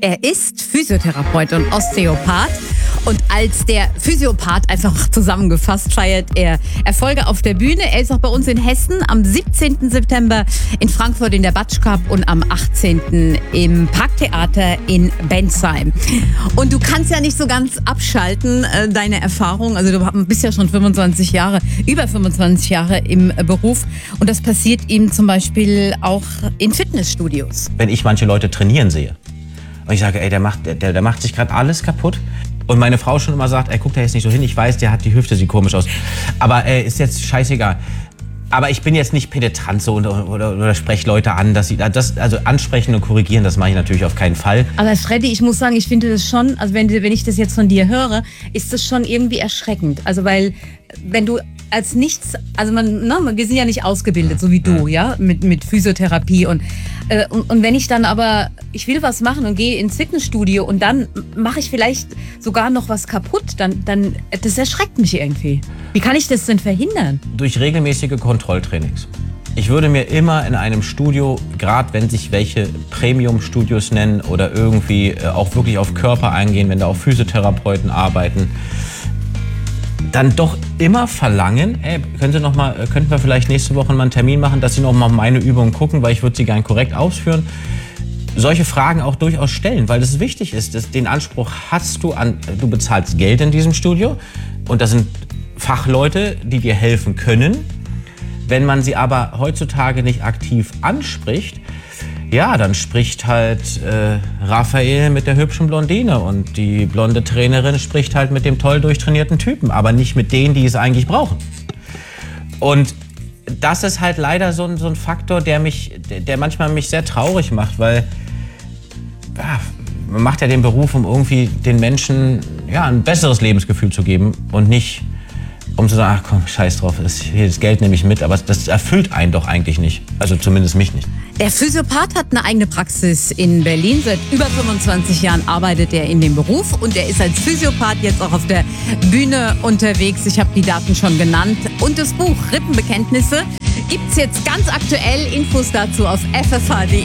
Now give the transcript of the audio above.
Er ist Physiotherapeut und Osteopath. Und als der Physiopath einfach zusammengefasst feiert er Erfolge auf der Bühne. Er ist auch bei uns in Hessen am 17. September in Frankfurt in der Batsch Cup und am 18. im Parktheater in Bensheim. Und du kannst ja nicht so ganz abschalten, deine Erfahrung. Also du bist ja schon über 25 Jahre im Beruf. Und das passiert ihm zum Beispiel auch in Fitnessstudios. Wenn ich manche Leute trainieren sehe und ich sage, ey, der macht sich gerade alles kaputt. Und meine Frau schon immer sagt, ey, guck da jetzt nicht so hin, ich weiß, der hat die Hüfte, sieht komisch aus. Aber ist jetzt scheißegal. Aber ich bin jetzt nicht penetrant so oder spreche Leute an, dass sie also ansprechen und korrigieren, das mache ich natürlich auf keinen Fall. Aber Freddy, ich muss sagen, ich finde das schon, also wenn ich das jetzt von dir höre, ist das schon irgendwie erschreckend. Also weil, wenn du als nichts, also wir sind ja nicht ausgebildet, so wie du, ja, mit Physiotherapie und wenn ich dann aber, ich will was machen und gehe ins Fitnessstudio und dann mache ich vielleicht sogar noch was kaputt, dann das erschreckt mich irgendwie. Wie kann ich das denn verhindern? Durch regelmäßige Kontrolltrainings. Ich würde mir immer in einem Studio, gerade wenn sich welche Premium-Studios nennen oder irgendwie auch wirklich auf Körper eingehen, wenn da auch Physiotherapeuten arbeiten, dann doch immer verlangen, ey, könnten wir vielleicht nächste Woche mal einen Termin machen, dass Sie noch mal meine Übungen gucken, weil ich würde sie gern korrekt ausführen. Solche Fragen auch durchaus stellen, weil das wichtig ist. Den Anspruch hast du du bezahlst Geld in diesem Studio und das sind Fachleute, die dir helfen können. Wenn man sie aber heutzutage nicht aktiv anspricht, ja, dann spricht halt Raphael mit der hübschen Blondine und die blonde Trainerin spricht halt mit dem toll durchtrainierten Typen, aber nicht mit denen, die es eigentlich brauchen. Und das ist halt leider so ein Faktor, der manchmal mich sehr traurig macht, weil ja, man macht ja den Beruf, um irgendwie den Menschen ein besseres Lebensgefühl zu geben und nicht um zu sagen, ach komm, scheiß drauf, das Geld nehme ich mit, aber das erfüllt einen doch eigentlich nicht, also zumindest mich nicht. Der Physiopath hat eine eigene Praxis in Berlin. Seit über 25 Jahren arbeitet er in dem Beruf und er ist als Physiopath jetzt auch auf der Bühne unterwegs. Ich habe die Daten schon genannt. Und das Buch Rippenbekenntnisse gibt's jetzt ganz aktuell. Infos dazu auf ffh.de.